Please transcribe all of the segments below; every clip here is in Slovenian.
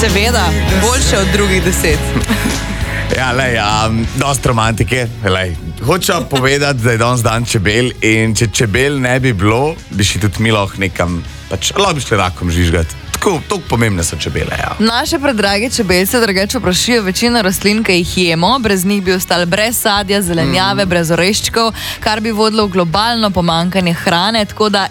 Seveda, boljše od drugih 10. Ja, dost romantike. Hočem povedati, da je danes dan čebel in če čebel ne bi bilo, bi šli tudi mi lahko nekam, lahko bi šli rakom žvižgati. Tako pomembne so čebele, ja. Naše predrage čebelce drugače vprašajo večino rastlin, ki jih jemo, brez njih bi ostali brez sadja, zelenjave, brez oreščkov, kar bi vodilo v globalno pomanjkanje hrane, tako da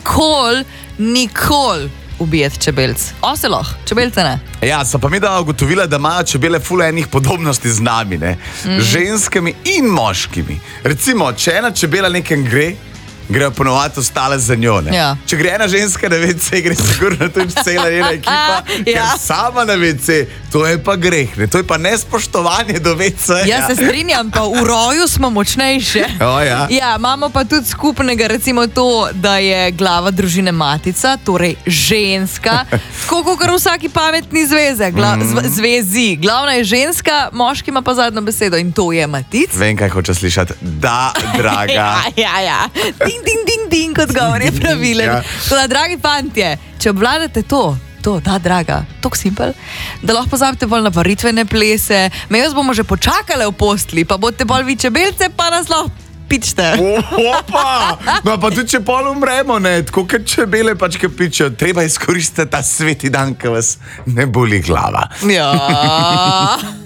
nikoli ubijeti čebelc. Oseloh, čebelce ne. Ja, so pa mi da ugotovila, da imajo čebele ful enih podobnosti z nami, ne? Ženskami in moškimi. Recimo, če ena čebela nekem grejo ponovati ostale za njo, ne? Ja. Če gre ena ženska na WC, gre sigurno tudi cela njena ekipa, ker sama na WC, to je pa greh, ne? To je pa nespoštovanje do WC. Ja, se strinjam, pa v roju smo močnejše. Ja, imamo pa tudi skupnega, recimo to, da je glava družine matica, torej ženska, tako kot v vsaki pametni zvezi. Glavna je ženska, moški ima pa zadnjo besedo in to je matic. Vem, kaj hoče slišati. Da, draga. Ja. Ding, kot govor je pravilen. Tako da, dragi fantje, če obvladate ta draga, tako simpel, da lahko pozabite bolj na varitvene plese, jaz bomo že počakale v postli, pa boste bolj vi čebelce, pa nas lahko pičte. Opa! No, pa tudi če pol umremo, ne, tako kot čebele ki pičejo, treba izkoristiti ta sveti dan, ki vas ne boli glava. Ja.